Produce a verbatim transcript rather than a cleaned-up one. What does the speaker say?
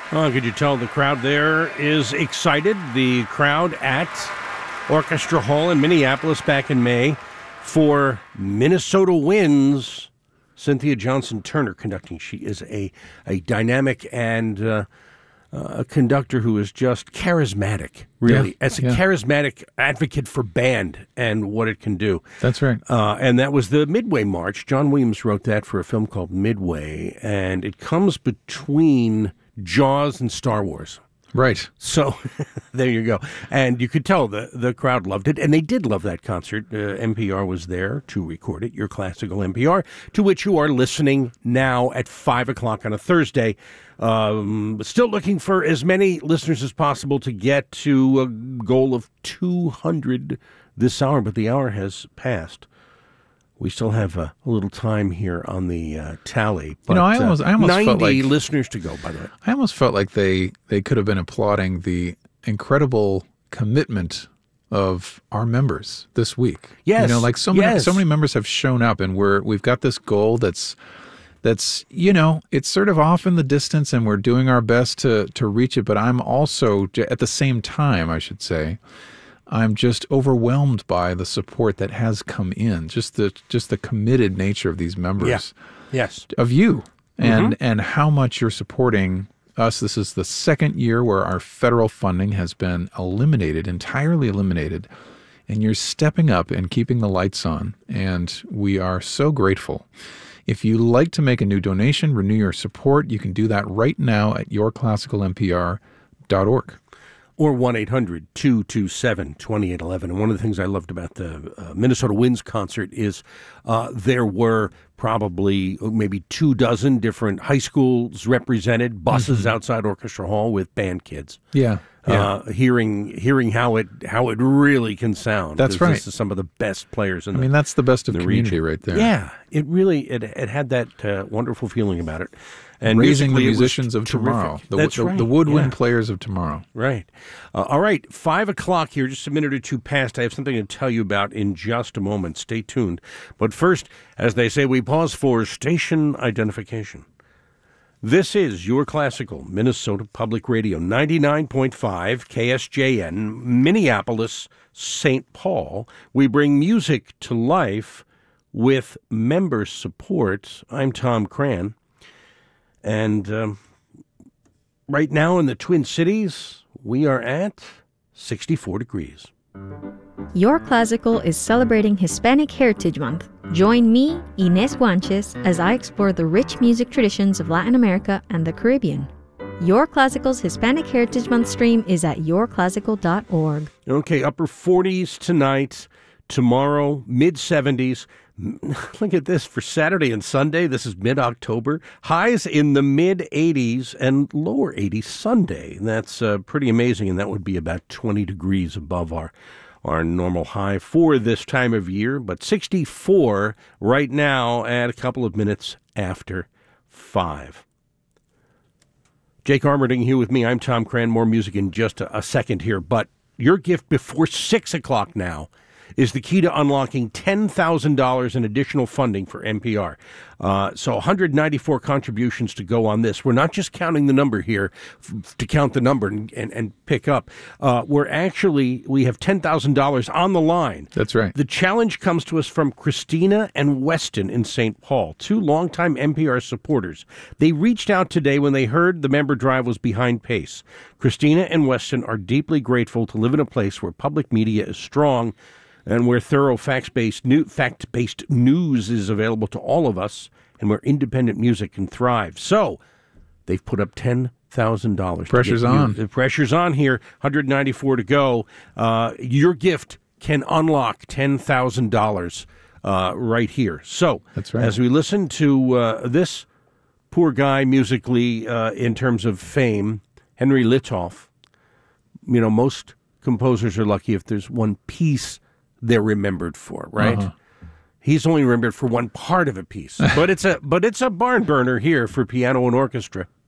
Oh, could you tell the crowd there is excited? The crowd at Orchestra Hall in Minneapolis back in May for Minnesota Wins. Cynthia Johnson-Turner conducting. She is a, a dynamic and uh, uh, a conductor who is just charismatic, really. Yeah, As a yeah. charismatic advocate for band and what it can do. That's right. Uh, and that was the Midway March. John Williams wrote that for a film called Midway, and it comes between Jaws and Star Wars. Right. So there you go. And you could tell the, the crowd loved it, and they did love that concert. Uh, N P R was there to record it, your classical N P R, to which you are listening now at five o'clock on a Thursday. Um, still looking for as many listeners as possible to get to a goal of two hundred this hour, but the hour has passed. We still have a, a little time here on the uh, tally. But, you know, I almost, I almost uh, ninety felt like listeners to go, by the way. I almost felt like they, they could have been applauding the incredible commitment of our members this week. Yes, you know, like so many yes. so many members have shown up, and we're we've got this goal that's that's you know it's sort of off in the distance, and we're doing our best to to reach it. But I'm also at the same time, I should say, I'm just overwhelmed by the support that has come in, just the just the committed nature of these members, Yeah. Yes, of you, and Mm-hmm. and how much you're supporting us. This is the second year where our federal funding has been eliminated, entirely eliminated, and you're stepping up and keeping the lights on, and we are so grateful. If you'd like to make a new donation, renew your support, you can do that right now at your classical N P R dot org. or one eight hundred two two seven two eight one one. And one of the things I loved about the uh, Minnesota Winds concert is uh, there were probably maybe two dozen different high schools represented, buses Mm-hmm. outside Orchestra Hall with band kids. Yeah, yeah. Uh, hearing hearing how it how it really can sound. That's 'Cause right. This is some of the best players in I the mean, that's the best of the community region. right there. Yeah, it really it it had that uh, wonderful feeling about it. And Raising the musically, it was musicians of terrific. tomorrow, the, That's the, right. the woodwind Yeah. players of tomorrow. Right. Uh, all right. Five o'clock here, just a minute or two past. I have something to tell you about in just a moment. Stay tuned. But first, as they say, we pause for station identification. This is your classical Minnesota Public Radio, ninety-nine point five K S J N, Minneapolis, Saint Paul. We bring music to life with member support. I'm Tom Cran. And um, right now in the Twin Cities, we are at sixty-four degrees. Your Classical is celebrating Hispanic Heritage Month. Join me, Inés Guanches, as I explore the rich music traditions of Latin America and the Caribbean. Your Classical's Hispanic Heritage Month stream is at your classical dot org. Okay, upper forties tonight, tomorrow, mid seventies. Look at this, for Saturday and Sunday, this is mid-October. Highs in the mid-eighties and lower eighties Sunday. That's uh, pretty amazing, and that would be about twenty degrees above our, our normal high for this time of year. But sixty-four right now at a couple of minutes after five. Jake Armerding here with me. I'm Tom Cran. More music in just a, a second here. But your gift before six o'clock now is the key to unlocking ten thousand dollars in additional funding for N P R. Uh, so one hundred ninety-four contributions to go on this. We're not just counting the number here f- to count the number and, and, and pick up. Uh, we're actually, we have ten thousand dollars on the line. That's right. The challenge comes to us from Christina and Weston in Saint Paul, two longtime N P R supporters. They reached out today when they heard the member drive was behind pace. Christina and Weston are deeply grateful to live in a place where public media is strong and where thorough facts-based new, fact-based news is available to all of us, and where independent music can thrive. So they've put up ten thousand dollars. Pressure's on. The pressure's on here. one hundred ninety-four to go. Uh, your gift can unlock ten thousand dollars uh, right here. So That's right. as we listen to uh, this poor guy musically uh, in terms of fame, Henry Litoff, you know, most composers are lucky if there's one piece they're remembered for, right? Uh-huh. He's only remembered for one part of a piece, but it's a but it's a barn burner here for piano and orchestra.